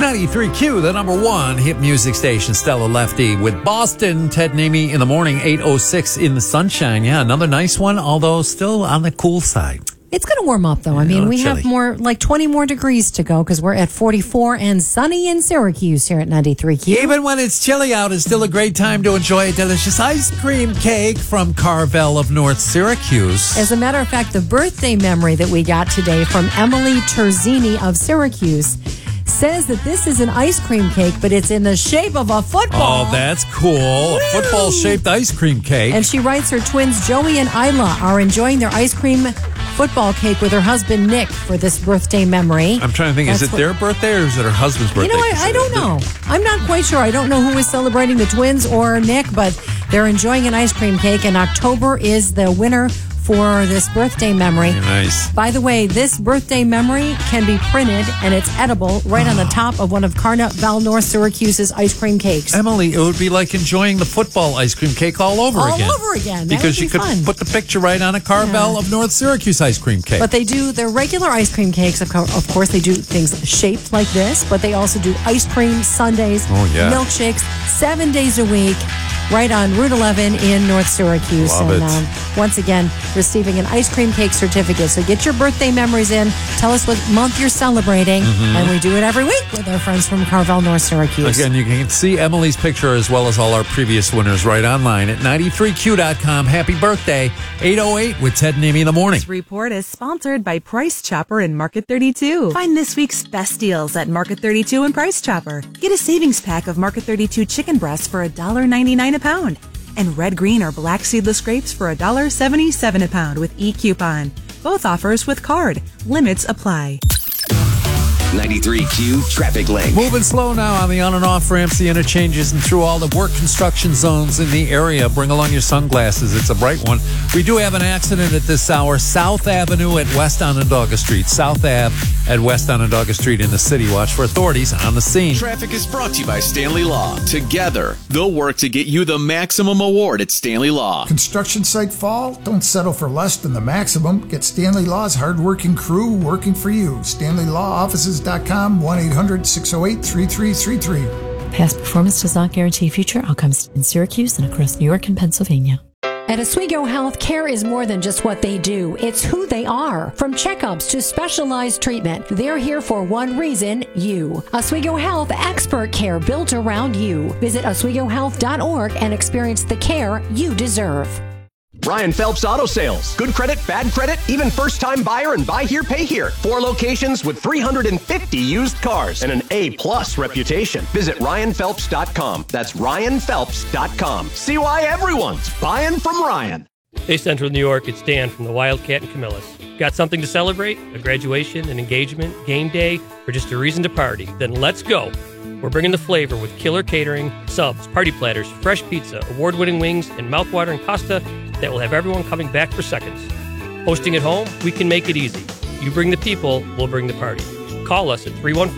93Q, the number one hit music station, Stella Lefty with Boston. Ted and Amy in the morning, 8:06 in the sunshine. Yeah, another nice one, although still on the cool side. It's going to warm up, though. I mean, we have like 20 more degrees to go because we're at 44 and sunny in Syracuse here at 93Q. Even when it's chilly out, it's still a great time to enjoy a delicious ice cream cake from Carvel of North Syracuse. As a matter of fact, the birthday memory that we got today from Emily Terzini of Syracuse says that this is an ice cream cake, but it's in the shape of a football. Oh, that's cool. Woo! A football-shaped ice cream cake. And she writes her twins Joey and Isla are enjoying their ice cream football cake with her husband Nick for this birthday memory. I'm trying to think, is it their birthday or is it her husband's birthday? You know what? I don't know. I'm not quite sure. I don't know who is celebrating, the twins or Nick, but they're enjoying an ice cream cake, and October is the winner for this birthday memory. Nice. By the way, this birthday memory can be printed and it's edible right on the top of one of Carvel North Syracuse's ice cream cakes. Emily, it would be like enjoying the football ice cream cake all over again. All over again. Because you could put the picture right on a Carvel of North Syracuse ice cream cake. But they do their regular ice cream cakes. Of course, they do things shaped like this, but they also do ice cream sundaes, milkshakes, 7 days a week. Right on Route 11 in North Syracuse. Love it. Once again, receiving an ice cream cake certificate. So get your birthday memories in. Tell us what month you're celebrating. And we do it every week with our friends from Carvel, North Syracuse. Again, you can see Emily's picture as well as all our previous winners right online at 93Q.com. Happy birthday, 8:08 with Ted and Amy in the morning. This report is sponsored by Price Chopper and Market 32. Find this week's best deals at Market 32 and Price Chopper. Get a savings pack of Market 32 chicken breasts for $1.99 a pound. And red, green, or black seedless grapes for $1.77 a pound with e-coupon. Both offers with card. Limits apply. 93Q Traffic Link. Moving slow now on the on and off ramps, the interchanges, and through all the work construction zones in the area. Bring along your sunglasses. It's a bright one. We do have an accident at this hour. South Avenue at West Onondaga Street. South Ave at West Onondaga Street in the city. Watch for authorities on the scene. Traffic is brought to you by Stanley Law. Together, they'll work to get you the maximum award at Stanley Law. Construction site fall? Don't settle for less than the maximum. Get Stanley Law's hard-working crew working for you. StanleyLawOffices.com, 1-800-608-3333. Past performance does not guarantee future outcomes in Syracuse and across New York and Pennsylvania. At Oswego Health, care is more than just what they do. It's who they are. From checkups to specialized treatment, they're here for one reason, you. Oswego Health, expert care built around you. Visit OswegoHealth.org and experience the care you deserve. Ryan Phelps Auto Sales. Good credit, bad credit, even first-time buyer and buy here, pay here. 4 locations with 350 used cars and an A-plus reputation. Visit RyanPhelps.com. That's RyanPhelps.com. See why everyone's buying from Ryan. Hey, Central New York, it's Dan from the Wildcat and Camillus. Got something to celebrate? A graduation, an engagement, game day, or just a reason to party? Then let's go. We're bringing the flavor with killer catering, subs, party platters, fresh pizza, award-winning wings, and mouthwatering pasta that will have everyone coming back for seconds. Hosting at home, we can make it easy. You bring the people, we'll bring the party. Call us at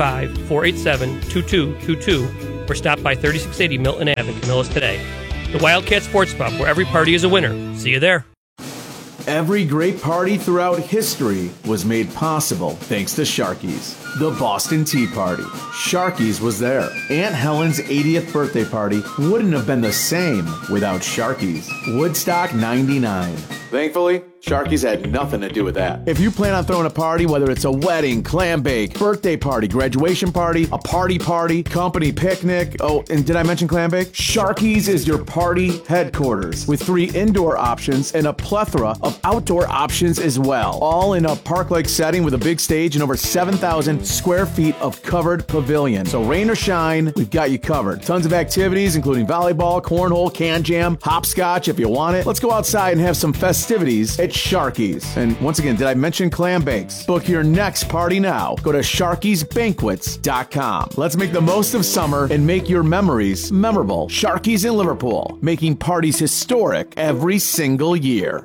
315-487-2222 or stop by 3680 Milton Ave in Camillus today. The Wildcat Sports Pub, where every party is a winner. See you there. Every great party throughout history was made possible thanks to Sharky's. The Boston Tea Party. Sharky's was there. Aunt Helen's 80th birthday party wouldn't have been the same without Sharky's. Woodstock 99. Thankfully, Sharky's had nothing to do with that. If you plan on throwing a party, whether it's a wedding, clam bake, birthday party, graduation party, a party, company picnic, oh, and did I mention clam bake? Sharky's is your party headquarters with 3 indoor options and a plethora of outdoor options as well. All in a park-like setting with a big stage and over 7,000 square feet of covered pavilion. So rain or shine, we've got you covered. Tons of activities, including volleyball, cornhole, can jam, hopscotch if you want it. Let's go outside and have some festivities at Sharky's. And once again, did I mention clam bakes? Book your next party now. Go to Sharky'sBanquets.com. Let's make the most of summer and make your memories memorable. Sharky's in Liverpool, making parties historic every single year.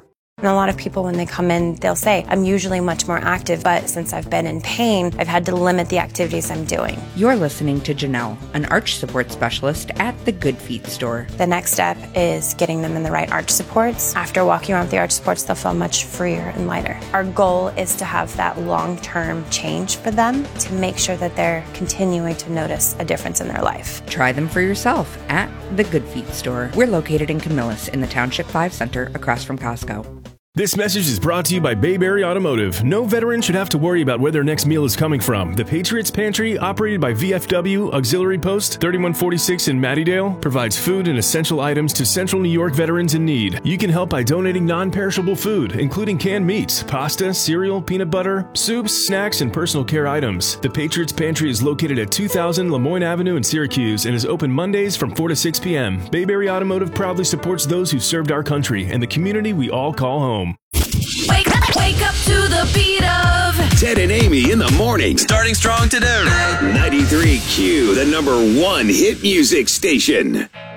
And a lot of people, when they come in, they'll say, I'm usually much more active, but since I've been in pain, I've had to limit the activities I'm doing. You're listening to Janelle, an arch support specialist at the Good Feet store. The next step is getting them in the right arch supports. After walking around with the arch supports, they'll feel much freer and lighter. Our goal is to have that long-term change for them to make sure that they're continuing to notice a difference in their life. Try them for yourself at the Good Feet store. We're located in Camillus in the Township 5 Center across from Costco. This message is brought to you by Bayberry Automotive. No veteran should have to worry about where their next meal is coming from. The Patriots Pantry, operated by VFW Auxiliary Post 3146 in Mattydale, provides food and essential items to Central New York veterans in need. You can help by donating non-perishable food, including canned meats, pasta, cereal, peanut butter, soups, snacks, and personal care items. The Patriots Pantry is located at 2000 Lemoyne Avenue in Syracuse and is open Mondays from 4 to 6 p.m. Bayberry Automotive proudly supports those who served our country and the community we all call home. Wake up to the beat of Ted and Amy in the morning, starting strong today. 93Q, the #1 hit music station.